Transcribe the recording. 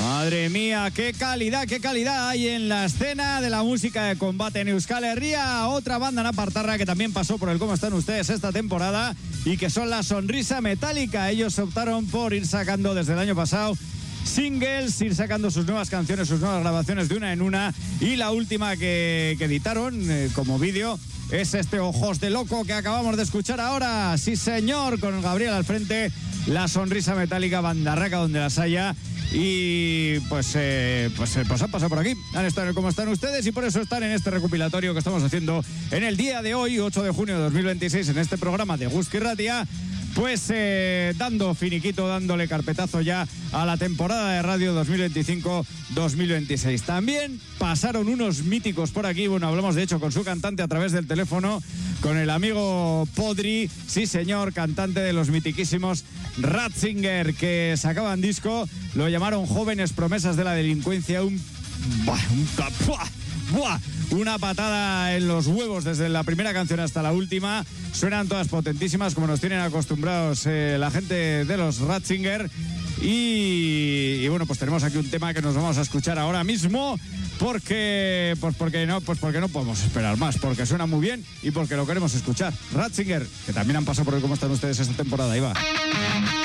Madre mía, qué calidad hay en la escena de la música de combate en Euskal Herria. Otra banda napartarra que también pasó por el Cómo Están Ustedes esta temporada y que son La Sonrisa Metálica. Ellos optaron por ir sacando desde el año pasado singles, ir sacando sus nuevas canciones, sus nuevas grabaciones de una en una, y la última que editaron como vídeo es este Ojos de Loco que acabamos de escuchar ahora. Sí señor, con Gabriel al frente, La Sonrisa Metálica, bandarraca donde las haya. Y pues han pasado por aquí, han estado en el Cómo Están Ustedes, y por eso están en este recopilatorio que estamos haciendo en el día de hoy, 8 de junio de 2026, en este programa de Euskal Irratia, pues dando finiquito, dándole carpetazo ya a la temporada de radio 2025-2026. También pasaron unos míticos por aquí. Bueno, hablamos de hecho con su cantante a través del teléfono, con el amigo Podri, sí señor, cantante de los mitiquísimos Ratzinger, que sacaban disco, lo llamaron Jóvenes Promesas de la Delincuencia. Una patada en los huevos desde la primera canción hasta la última. Suenan todas potentísimas, como nos tienen acostumbrados la gente de los Ratzinger. Y bueno, pues tenemos aquí un tema que nos vamos a escuchar ahora mismo, porque no podemos esperar más, porque suena muy bien y porque lo queremos escuchar. Ratzinger, que también han pasado por el Cómo Están Ustedes esta temporada. Ahí va.